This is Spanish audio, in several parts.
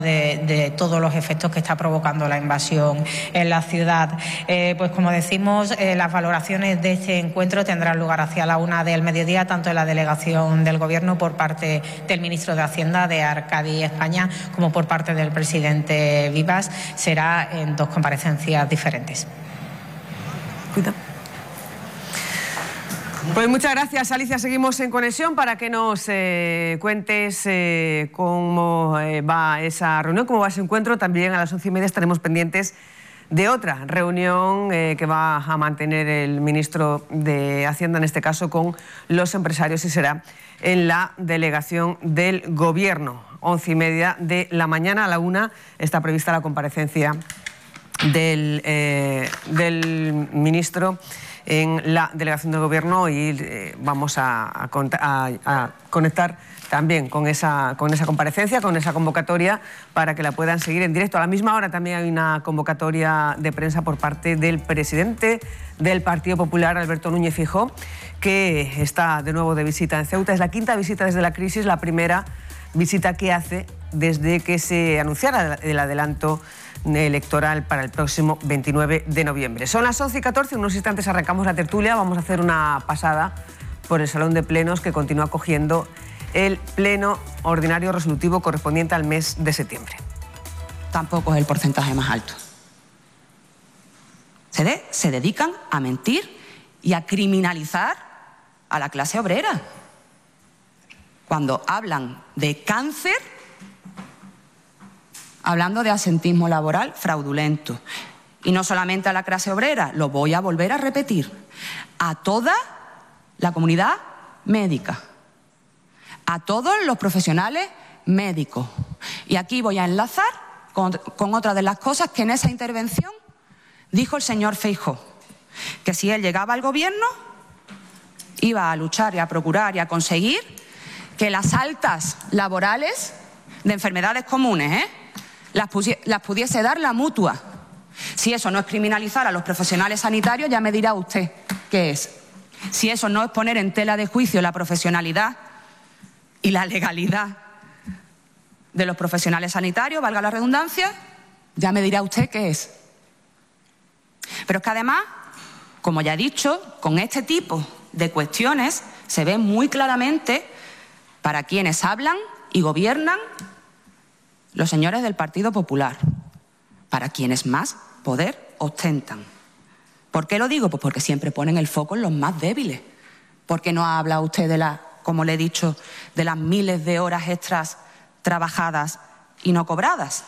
de todos los efectos que está provocando la invasión en la ciudad. Pues como decimos, las valoraciones de este encuentro tendrán lugar hacia la 1 del mediodía, tanto en la delegación del Gobierno por parte del ministro de Hacienda de Arcadi España como por parte del presidente Vivas. Será en 2 comparecencias diferentes. Cuidado. Pues muchas gracias, Alicia. Seguimos en conexión para que nos cuentes cómo va esa reunión, cómo va ese encuentro. También a las 11:30 estaremos pendientes de otra reunión que va a mantener el ministro de Hacienda, en este caso con los empresarios, y será en la delegación del Gobierno. 11:30 de la mañana, a la 1 está prevista la comparecencia del ministro en la delegación del Gobierno, y vamos a conectar también con esa comparecencia, con esa convocatoria, para que la puedan seguir en directo. A la misma hora también hay una convocatoria de prensa por parte del presidente del Partido Popular, Alberto Núñez Feijóo, que está de nuevo de visita en Ceuta. Es la 5ª visita desde la crisis, la primera visita que hace desde que se anunciara el adelanto electoral para el próximo 29 de noviembre. Son las 11:14, en unos instantes arrancamos la tertulia. Vamos a hacer una pasada por el Salón de Plenos, que continúa acogiendo el pleno ordinario resolutivo correspondiente al mes de septiembre. Tampoco es el porcentaje más alto. Se dedican a mentir y a criminalizar a la clase obrera. Cuando hablan de cáncer, hablando de absentismo laboral fraudulento. Y no solamente a la clase obrera, lo voy a volver a repetir, a toda la comunidad médica, a todos los profesionales médicos. Y aquí voy a enlazar con otra de las cosas que en esa intervención dijo el señor Feijóo, que si él llegaba al Gobierno iba a luchar y a procurar y a conseguir que las altas laborales de enfermedades comunes, las pudiese dar la Mutua. Si eso no es criminalizar a los profesionales sanitarios, ya me dirá usted qué es. Si eso no es poner en tela de juicio la profesionalidad y la legalidad de los profesionales sanitarios, valga la redundancia, ya me dirá usted qué es. Pero es que además, como ya he dicho, con este tipo de cuestiones se ve muy claramente para quienes hablan y gobiernan los señores del Partido Popular, para quienes más poder ostentan. ¿Por qué lo digo? Pues porque siempre ponen el foco en los más débiles. ¿Por qué no ha hablado usted como le he dicho, de las miles de horas extras trabajadas y no cobradas?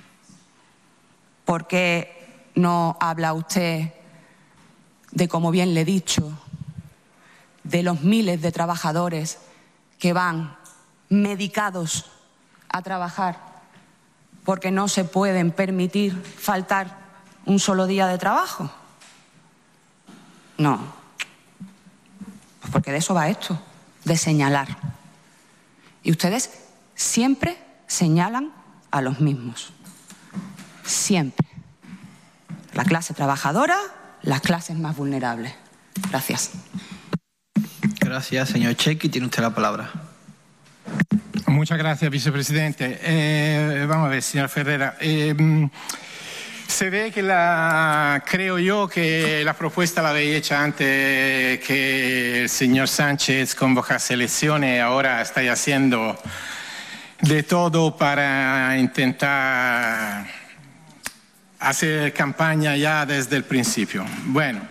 ¿Por qué no habla usted de, como bien le he dicho, de los miles de trabajadores que van medicados a trabajar porque no se pueden permitir faltar un solo día de trabajo? No, pues porque de eso va esto, de señalar. Y ustedes siempre señalan a los mismos, siempre. La clase trabajadora, las clases más vulnerables. Gracias. Gracias, señor Checchi. Tiene usted la palabra. Muchas gracias, vicepresidente. Vamos a ver, señora Ferreira. Se ve que creo yo que la propuesta la había hecha antes que el señor Sánchez convocase elecciones. Ahora está haciendo de todo para intentar hacer campaña ya desde el principio. Bueno,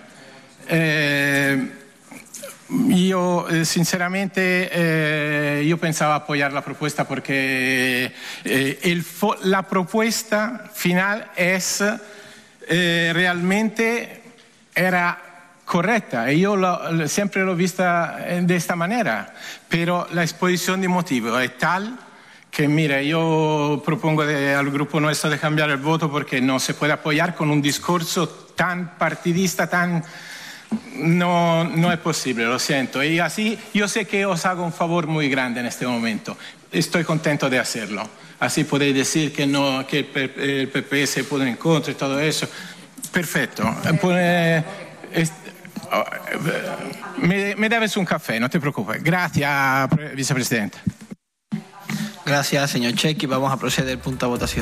yo sinceramente yo pensaba apoyar la propuesta porque la propuesta final es realmente era correcta y yo siempre l'ho vista de esta manera, pero la exposición de motivos es tal que, mira, yo propongo al grupo nuestro de cambiar el voto porque no se puede apoyar con un discurso tan partidista, no es posible, lo siento. Y así yo sé que os hago un favor muy grande en este momento. Estoy contento de hacerlo. Así podéis decir que no, que el PP se pone en contra y todo eso. Perfecto. Me debes un café, no te preocupes. Gracias, vicepresidente. Gracias, señor Chequi. Vamos a proceder punto a votación.